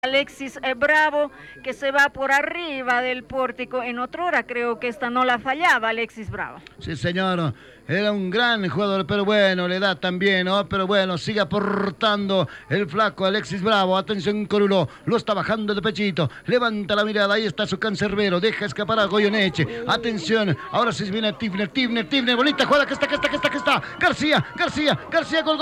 Alexis Bravo, que se va por arriba del pórtico. En otrora creo que esta no la fallaba Alexis Bravo. Sí, señor. Era un gran jugador, pero bueno, le da también, ¿no? Pero bueno, sigue aportando el flaco Alexis Bravo. Atención, Corulo, lo está bajando de pechito. Levanta la mirada, ahí está su cancerbero. Deja escapar a Goyeneche. Atención, ahora sí viene Tifner. Bonita jugada, que está. García. Gol.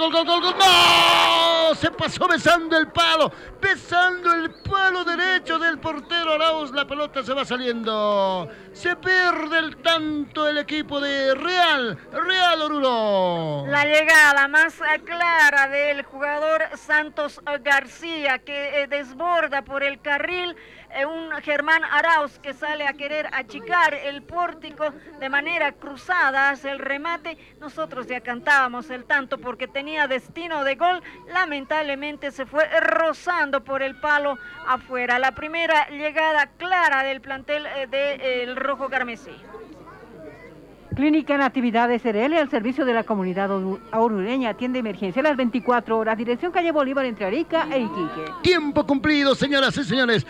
¡No! Se pasó besando el palo derecho del portero Arauz. La pelota se va saliendo. Se pierde el tanto el equipo de Real Oruro. La llegada más clara del jugador Santos García, que desborda por el carril. Un Germán Arauz que sale a querer achicar el pórtico de manera cruzada, hace el remate. Nosotros ya cantábamos el tanto porque tenía destino de gol. Lamentablemente se fue rozando por el palo afuera. La primera llegada clara del plantel del Rojo Carmesí. Clínica Natividades SRL al servicio de la comunidad orureña. Atiende emergencia a las 24 horas. Dirección calle Bolívar entre Arica e Iquique. Tiempo cumplido, señoras y señores.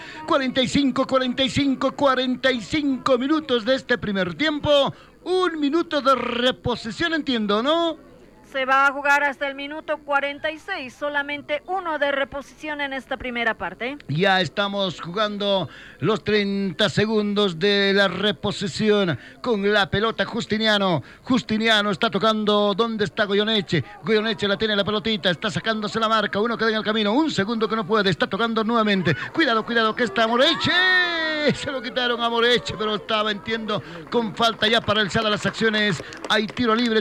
45 minutos de este primer tiempo. Un minuto de reposición, entiendo, ¿no? Se va a jugar hasta el minuto 46, solamente uno de reposición en esta primera parte. Ya estamos jugando los 30 segundos de la reposición con la pelota Justiniano. Justiniano está tocando, ¿dónde está Goyeneche? Goyeneche la tiene la pelotita, está sacándose la marca, uno queda en el camino, un segundo que no puede, está tocando nuevamente. Cuidado, que está Moreche. Se lo quitaron a Moreche, pero estaba, entiendo, con falta ya para alzar las acciones. Hay tiro libre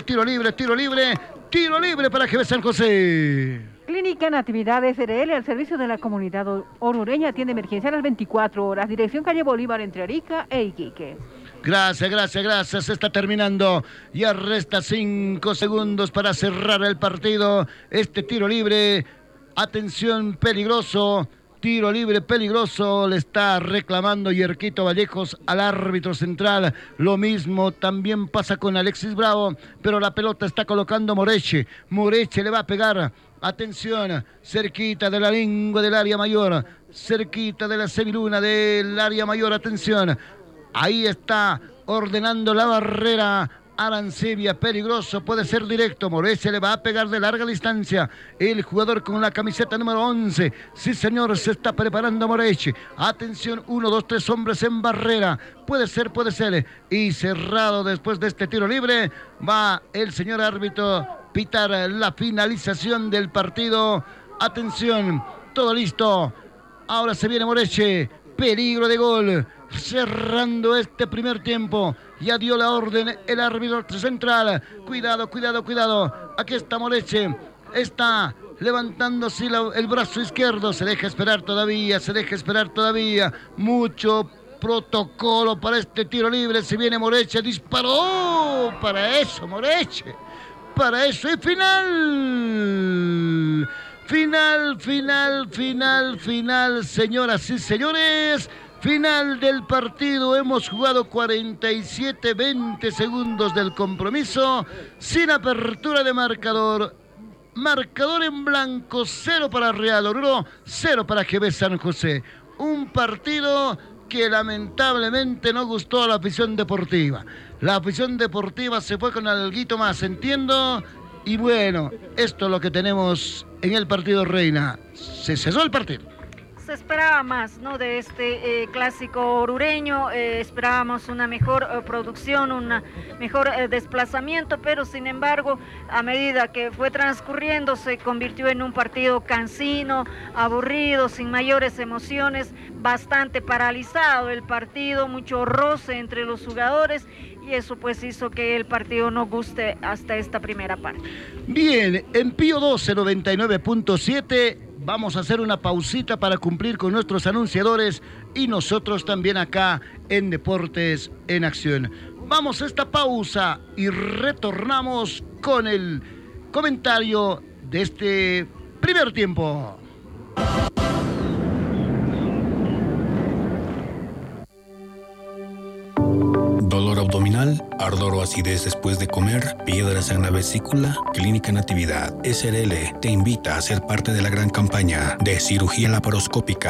para GB San José. Clínica Natividades SRL al servicio de la comunidad orureña. Atiende emergencia a las 24 horas. Dirección calle Bolívar entre Arica e Iquique. Gracias. Se está terminando. Ya resta 5 segundos para cerrar el partido. Este tiro libre. Atención, peligroso. Tiro libre peligroso, le está reclamando Yerquito Vallejos al árbitro central. Lo mismo también pasa con Alexis Bravo, pero la pelota está colocando Moreche. Moreche le va a pegar. Atención, cerquita de la lengua del área mayor, cerquita de la semiluna del área mayor. Atención, ahí está ordenando la barrera. Arancibia, peligroso, puede ser directo. Moreche le va a pegar de larga distancia. El jugador con la camiseta número 11. Sí, señor, se está preparando Moreche. Atención, 1, 2, 3 hombres en barrera. Puede ser. Y cerrado después de este tiro libre. Va el señor árbitro pitar la finalización del partido. Atención, todo listo. Ahora se viene Moreche. Peligro de gol. Cerrando este primer tiempo. Ya dio la orden el árbitro central. Cuidado. Aquí está Moreche. Está levantándose el brazo izquierdo. Se deja esperar todavía. Mucho protocolo para este tiro libre. Se viene Moreche. Disparó. Para eso, Moreche. Para eso. Y final, señoras y señores. Final del partido, hemos jugado 47-20 segundos del compromiso, sin apertura de marcador. Marcador en blanco, 0 para Real Oruro, 0 para GB San José. Un partido que lamentablemente no gustó a la afición deportiva. La afición deportiva se fue con alguito más, entiendo. Y bueno, esto es lo que tenemos en el partido, Reina. Se cesó el partido. Se esperaba más, ¿no? De este clásico orureño, esperábamos una mejor producción, un mejor desplazamiento, pero sin embargo, a medida que fue transcurriendo, se convirtió en un partido cansino, aburrido, sin mayores emociones, bastante paralizado el partido, mucho roce entre los jugadores, y eso pues hizo que el partido no guste hasta esta primera parte. Bien, en Pío 12, 99.7... vamos a hacer una pausita para cumplir con nuestros anunciadores y nosotros también acá en Deportes en Acción. Vamos a esta pausa y retornamos con el comentario de este primer tiempo. Dolor abdominal abdominal, ardor o acidez después de comer, piedras en la vesícula, Clínica Natividad SRL te invita a ser parte de la gran campaña de cirugía laparoscópica